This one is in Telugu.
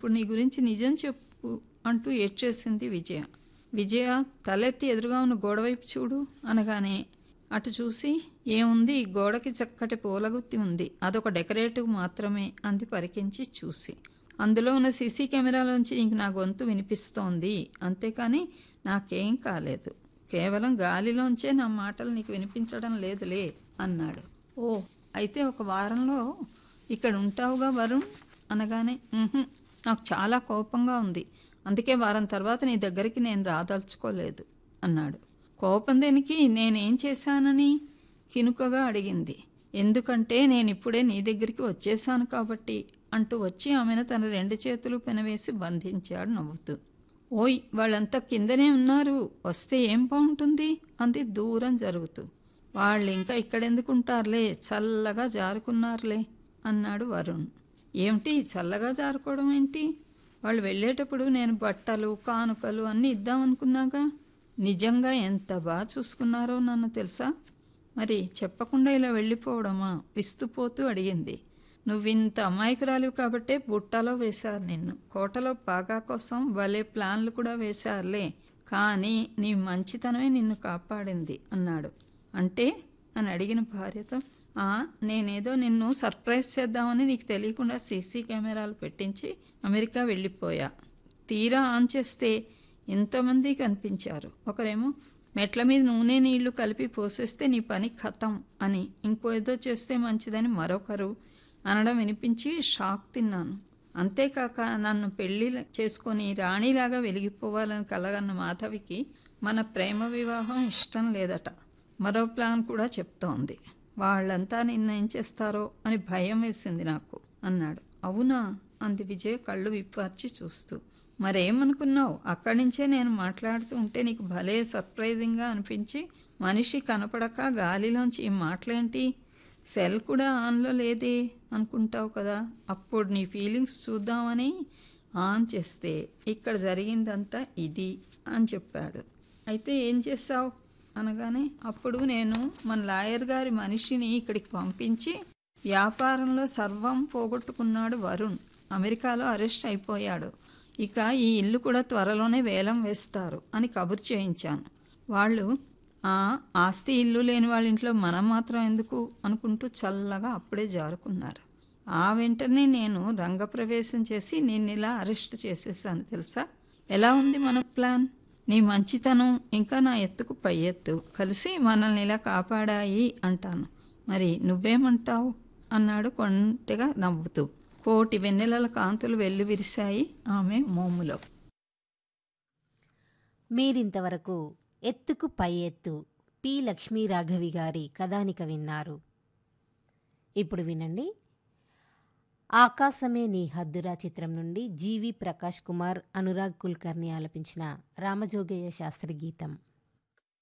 ఇప్పుడు నీ గురించి నిజం చెప్పు అంటూ ఏడ్చేసింది విజయ. విజయ తలెత్తి ఎదురుగా ఉన్న గోడవైపు చూడు అనగానే అటు చూసి, ఏముంది, ఈ గోడకి చక్కటి పూలగుత్తి ఉంది, అదొక డెకరేటివ్ మాత్రమే అంది పరికించి చూసి. అందులో ఉన్న సీసీ కెమెరాలోంచి నీకు నా గొంతు వినిపిస్తోంది, అంతేకాని నాకేం కాలేదు. కేవలం గాలిలోంచే నా మాటలు నీకు వినిపించడం లేదులే అన్నాడు. ఓ, అయితే ఒక వారంలో ఇక్కడ ఉంటావుగా వరుణ్ అనగానే, నాకు చాలా కోపంగా ఉంది, అందుకే వారం తర్వాత నీ దగ్గరికి నేను రాదలుచుకోలేదు అన్నాడు. కోపం దేనికి, నేనేం చేశానని కినుకగా అడిగింది. ఎందుకంటే నేనిప్పుడే నీ దగ్గరికి వచ్చేశాను కాబట్టి అంటూ వచ్చి ఆమెను తన 2 చేతులు పెనవేసి బంధించాడు నవ్వుతూ. ఓయ్, వాళ్ళంతా కిందనే ఉన్నారు, వస్తే ఏం బాగుంటుంది అంది దూరం జరుగుతూ. వాళ్ళు ఇంకా ఇక్కడెందుకుంటారులే, చల్లగా జారుకున్నారులే అన్నాడు వరుణ్. ఏమిటి చల్లగా జారుకోవడం ఏంటి? వాళ్ళు వెళ్ళేటప్పుడు నేను బట్టలు కానుకలు అన్నీ ఇద్దామనుకున్నాగా. నిజంగా ఎంత బాగా చూసుకున్నారో నన్ను తెలుసా? మరి చెప్పకుండా ఇలా వెళ్ళిపోవడమా విస్తుపోతూ అడిగింది. నువ్వింత అమాయకురాలివి కాబట్టే బుట్టలో వేశారు నిన్ను. కోటలో బాగా కోసం భలే ప్లాన్లు కూడా వేశారులే, కానీ నీ మంచితనమే నిన్ను కాపాడింది అన్నాడు. అంటే అని అడిగిన భార్యతో, నేనేదో నిన్ను సర్ప్రైజ్ చేద్దామని నీకు తెలియకుండా సీసీ కెమెరాలు పెట్టించి అమెరికా వెళ్ళిపోయా. తీరా ఆన్ చేస్తే ఎంతోమంది కనిపించారు. ఒకరేమో మెట్ల మీద నూనె నీళ్లు కలిపి పోసేస్తే నీ పని ఖతం అని, ఇంకో ఏదో చేస్తే మంచిదని మరొకరు అనడం వినిపించి షాక్ తిన్నాను. అంతేకాక నన్ను పెళ్లి చేసుకొని రాణిలాగా వెలిగిపోవాలని కలగన్న మాధవికి మన ప్రేమ వివాహం ఇష్టం లేదట. మరో ప్లాన్ కూడా చెప్తోంది. వాళ్ళంతా నిన్నేం చేస్తారో అని భయం వేసింది నాకు అన్నాడు. అవునా అంది విజయ్ కళ్ళు విప్పార్చి చూస్తూ. మరేమనుకున్నావు? అక్కడి నుంచే నేను మాట్లాడుతూ ఉంటే నీకు భలే సర్ప్రైజింగ్గా అనిపించి మనిషి కనపడక గాలిలోంచి ఈ మాటలేంటి, సెల్ కూడా ఆన్లో లేదే అనుకుంటావు కదా. అప్పుడు నీ ఫీలింగ్స్ చూద్దామని ఆన్ చేస్తే ఇక్కడ జరిగిందంతా ఇది అని చెప్పాడు. అయితే ఏం చేసావు అనగానే, అప్పుడు నేను మన లాయర్ గారి మనిషిని ఇక్కడికి పంపించి, వ్యాపారంలో సర్వం పోగొట్టుకున్నాడు వరుణ్, అమెరికాలో అరెస్ట్ అయిపోయాడు, ఇక ఈ ఇల్లు కూడా త్వరలోనే వేలం వేస్తారు అని కబురు చేయించాను. వాళ్ళు ఆస్తి ఇల్లు లేని వాళ్ళ ఇంట్లో మనం మాత్రం ఎందుకు అనుకుంటూ చల్లగా అప్పుడే జారుకున్నారు. ఆ వెంటనే నేను రంగప్రవేశం చేసి నిన్నిలా అరెస్ట్ చేసేసాను తెలుసా. ఎలా ఉంది మన ప్లాన్? నీ మంచితనం ఇంకా నా ఎత్తుకు పై ఎత్తు కలిసి మనల్ని ఇలా కాపాడాయి అంటాను. మరి నువ్వేమంటావు అన్నాడు కొంటెగా నవ్వుతూ. కోటి వెన్నెలల కాంతులు వెల్లి విరిశాయి ఆమె మోములో. మీరింతవరకు ఎత్తుకు పై ఎత్తు పి లక్ష్మీరాఘవి గారి కథానిక విన్నారు. ఇప్పుడు వినండి, ఆకాశమే నీ హద్దురా చిత్రం నుండి జీవి ప్రకాష్ కుమార్, అనురాగ్ కుల్కర్ని ఆలపించిన రామజోగయ్య శాస్త్రి గీతం.